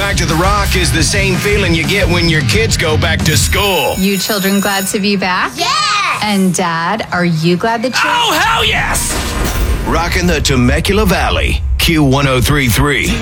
back to the Rock is the same feeling you get when your kids go back to school. You children glad to be back? Yeah! And Dad, are you glad that you're... Oh, hell yes! Rocking the Temecula Valley, Q1033.